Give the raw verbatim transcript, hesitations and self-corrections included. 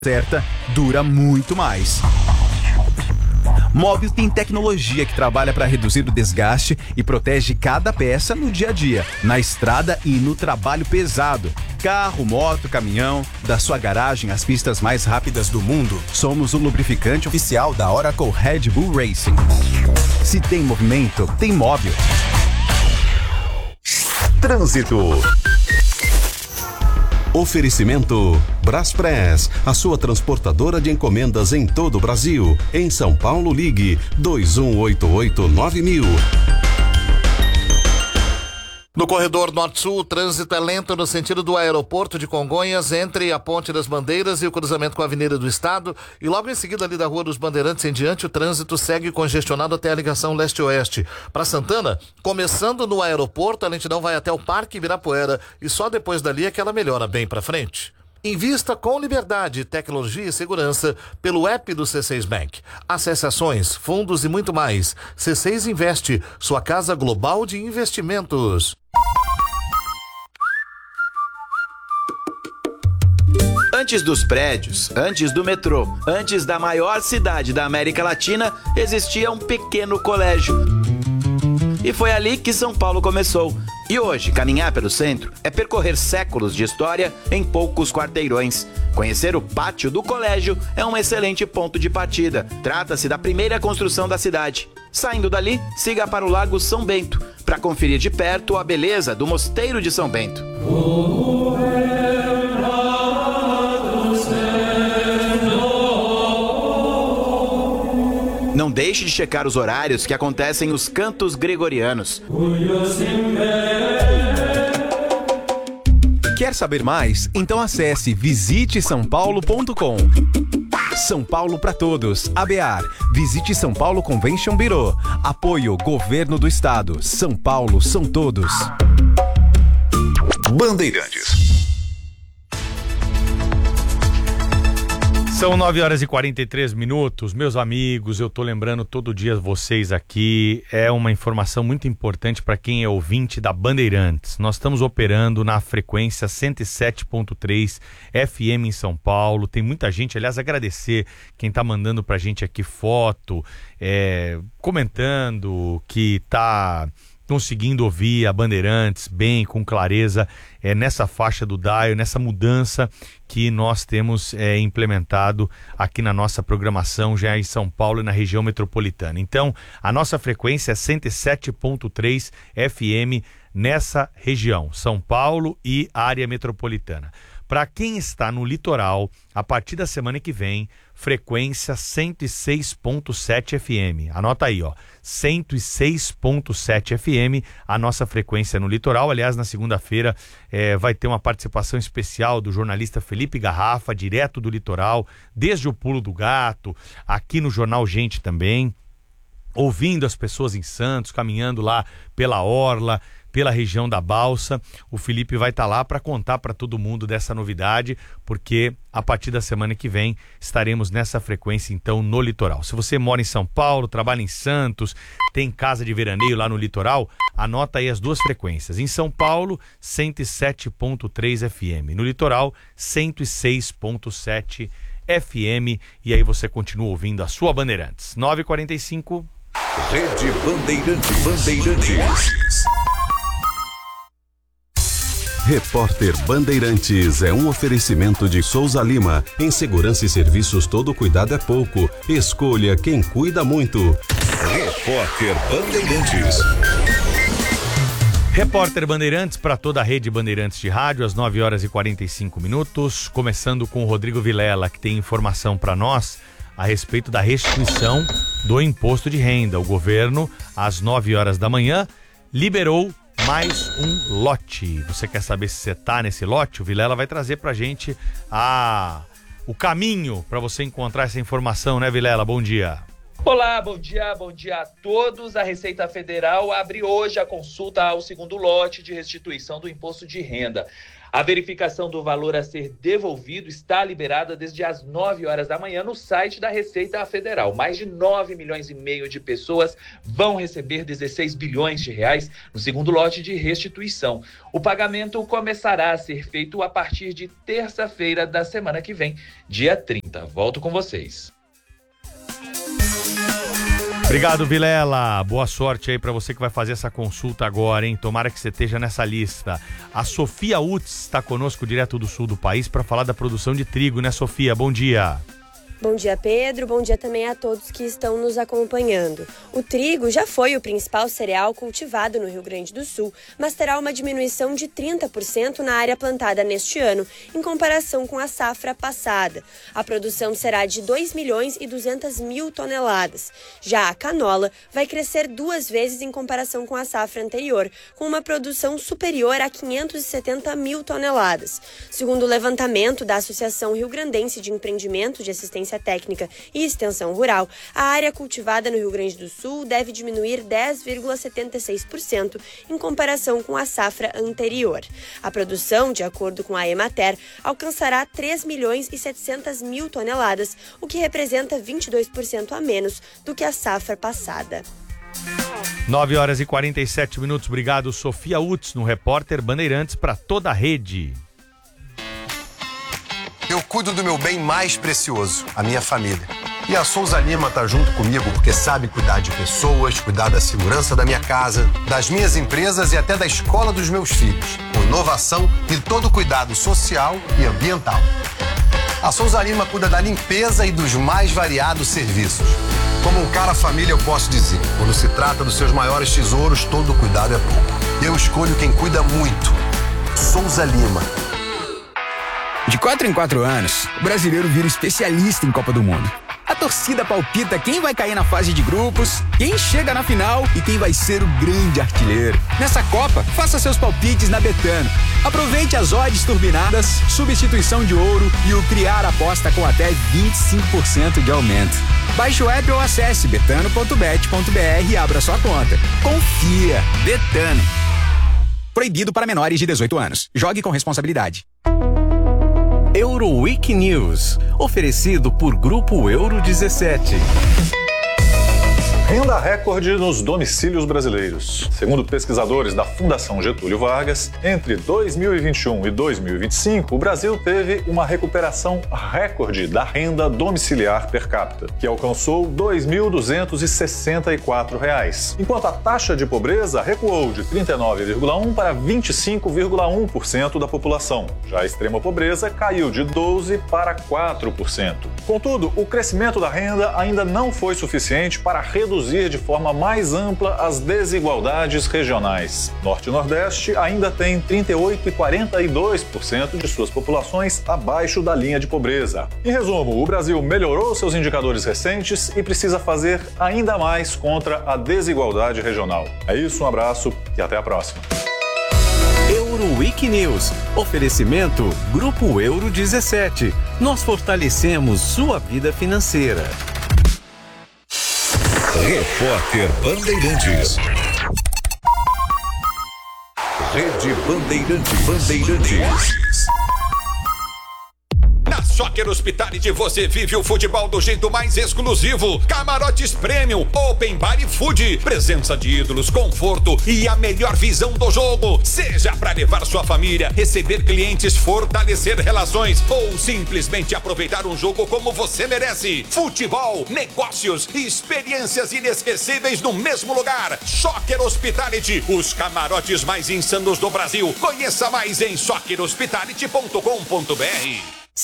certa dura muito mais. Móbil tem tecnologia que trabalha para reduzir o desgaste e protege cada peça no dia a dia, na estrada e no trabalho pesado. Carro, moto, caminhão, da sua garagem às pistas mais rápidas do mundo, somos o lubrificante oficial da Oracle Red Bull Racing. Se tem movimento, tem Móbil. Trânsito. Oferecimento Braspress, a sua transportadora de encomendas em todo o Brasil. Em São Paulo, ligue dois um oito oito nove mil. No corredor Norte-Sul, o trânsito é lento no sentido do aeroporto de Congonhas, entre a Ponte das Bandeiras e o cruzamento com a Avenida do Estado. E logo em seguida, ali da Rua dos Bandeirantes em diante, o trânsito segue congestionado até a ligação leste-oeste. Para Santana, começando no aeroporto, a lentidão vai até o Parque Ibirapuera e só depois dali é que ela melhora bem para frente. Invista com liberdade, tecnologia e segurança pelo app do C seis Bank. Acesse ações, fundos e muito mais. C seis Investe, sua casa global de investimentos. Antes dos prédios, antes do metrô, antes da maior cidade da América Latina, existia um pequeno colégio. E foi ali que São Paulo começou. E hoje, caminhar pelo centro é percorrer séculos de história em poucos quarteirões. Conhecer o pátio do colégio é um excelente ponto de partida. Trata-se da primeira construção da cidade. Saindo dali, siga para o Lago São Bento, para conferir de perto a beleza do Mosteiro de São Bento. Não deixe de checar os horários que acontecem os cantos gregorianos. Quer saber mais? Então acesse visite são paulo ponto com. São Paulo para todos. A B A R. Visite São Paulo Convention Bureau. Apoio Governo do Estado. São Paulo são todos. Bandeirantes. São nove horas e quarenta e três minutos. Meus amigos, eu tô lembrando todo dia vocês aqui. É uma informação muito importante para quem é ouvinte da Bandeirantes. Nós estamos operando na frequência cento e sete ponto três F M em São Paulo. Tem muita gente, aliás, agradecer quem tá mandando pra gente aqui foto, é, comentando que tá conseguindo ouvir a Bandeirantes bem, com clareza, é, nessa faixa do dial, nessa mudança que nós temos é, implementado aqui na nossa programação, já em São Paulo e na região metropolitana. Então, a nossa frequência é cento e sete ponto três F M nessa região, São Paulo e área metropolitana. Para quem está no litoral, a partir da semana que vem, frequência cento e seis ponto sete F M. Anota aí, ó, cento e seis ponto sete F M, a nossa frequência no litoral. Aliás, na segunda-feira é, vai ter uma participação especial do jornalista Felipe Garrafa, direto do litoral, desde o Pulo do Gato, aqui no Jornal Gente também, ouvindo as pessoas em Santos, caminhando lá pela orla, pela região da Balsa. O Felipe vai estar lá para contar para todo mundo dessa novidade, porque a partir da semana que vem estaremos nessa frequência então no litoral. Se você mora em São Paulo, trabalha em Santos, tem casa de veraneio lá no litoral, anota aí as duas frequências. Em São Paulo, cento e sete ponto três F M. No litoral, cento e seis ponto sete F M. E aí você continua ouvindo a sua Bandeirantes. nove e quarenta e cinco. Rede Bandeirantes. Bandeirantes. Repórter Bandeirantes é um oferecimento de Souza Lima. Em segurança e serviços, todo cuidado é pouco. Escolha quem cuida muito. Repórter Bandeirantes. Repórter Bandeirantes para toda a rede Bandeirantes de rádio, às nove horas e quarenta e cinco minutos. Começando com o Rodrigo Vilela, que tem informação para nós a respeito da restituição do imposto de renda. O governo, às nove horas da manhã, liberou mais um lote. Você quer saber se você tá nesse lote? O Vilela vai trazer pra gente a, o caminho para você encontrar essa informação, né, Vilela? Bom dia. Olá, bom dia, bom dia a todos. A Receita Federal abre hoje a consulta ao segundo lote de restituição do imposto de renda. A verificação do valor a ser devolvido está liberada desde as nove horas da manhã no site da Receita Federal. Mais de nove milhões e meio de pessoas vão receber dezesseis bilhões de reais no segundo lote de restituição. O pagamento começará a ser feito a partir de terça-feira da semana que vem, dia trinta. Volto com vocês. Obrigado, Vilela. Boa sorte aí pra você que vai fazer essa consulta agora, hein? Tomara que você esteja nessa lista. A Sofia Utz está conosco direto do sul do país para falar da produção de trigo, né, Sofia? Bom dia. Bom dia, Pedro. Bom dia também a todos que estão nos acompanhando. O trigo já foi o principal cereal cultivado no Rio Grande do Sul, mas terá uma diminuição de trinta por cento na área plantada neste ano, em comparação com a safra passada. A produção será de dois milhões e duzentas mil toneladas. Já a canola vai crescer duas vezes em comparação com a safra anterior, com uma produção superior a quinhentas e setenta mil toneladas. Segundo o levantamento da Associação Rio Grandense de Empreendimento de Assistência Técnica e Extensão Rural, a área cultivada no Rio Grande do Sul deve diminuir dez vírgula setenta e seis por cento em comparação com a safra anterior. A produção, de acordo com a Emater, alcançará três milhões e setecentas mil toneladas, o que representa vinte e dois por cento a menos do que a safra passada. nove horas e quarenta e sete minutos. Obrigado, Sofia Utz, no Repórter Bandeirantes para toda a rede. Eu cuido do meu bem mais precioso, a minha família. E a Souza Lima tá junto comigo porque sabe cuidar de pessoas, cuidar da segurança da minha casa, das minhas empresas e até da escola dos meus filhos, com inovação e todo o cuidado social e ambiental. A Souza Lima cuida da limpeza e dos mais variados serviços. Como um cara família, eu posso dizer, quando se trata dos seus maiores tesouros, todo cuidado é pouco. Eu escolho quem cuida muito. Souza Lima. De quatro em quatro anos, o brasileiro vira especialista em Copa do Mundo. A torcida palpita quem vai cair na fase de grupos, quem chega na final e quem vai ser o grande artilheiro. Nessa Copa, faça seus palpites na Betano. Aproveite as odds turbinadas, substituição de ouro e o criar aposta com até vinte e cinco por cento de aumento. Baixe o app ou acesse betano ponto bet ponto br e abra sua conta. Confia. Betano. Proibido para menores de dezoito anos. Jogue com responsabilidade. Euroweek News, oferecido por Grupo Euro dezessete. Renda recorde nos domicílios brasileiros. Segundo pesquisadores da Fundação Getúlio Vargas, entre dois mil e vinte e um e dois mil e vinte e cinco, o Brasil teve uma recuperação recorde da renda domiciliar per capita, que alcançou dois mil duzentos e sessenta e quatro reais, enquanto a taxa de pobreza recuou de trinta e nove vírgula um por cento para vinte e cinco vírgula um por cento da população. Já a extrema pobreza caiu de doze por cento para quatro por cento. Contudo, o crescimento da renda ainda não foi suficiente para reduzir de forma mais ampla as desigualdades regionais. Norte e Nordeste ainda tem trinta e oito por cento e quarenta e dois por cento de suas populações abaixo da linha de pobreza. Em resumo, o Brasil melhorou seus indicadores recentes e precisa fazer ainda mais contra a desigualdade regional. É isso, um abraço e até a próxima. Euroweek News. Oferecimento Grupo Euro dezessete. Nós fortalecemos sua vida financeira. Repórter Bandeirantes. Rede Bandeirante Bandeirantes. Na Soccer Hospitality você vive o futebol do jeito mais exclusivo. Camarotes Premium, Open Bar e Food. Presença de ídolos, conforto e a melhor visão do jogo. Seja para levar sua família, receber clientes, fortalecer relações ou simplesmente aproveitar um jogo como você merece. Futebol, negócios e experiências inesquecíveis no mesmo lugar. Soccer Hospitality, os camarotes mais insanos do Brasil. Conheça mais em soccer hospitality ponto com ponto br.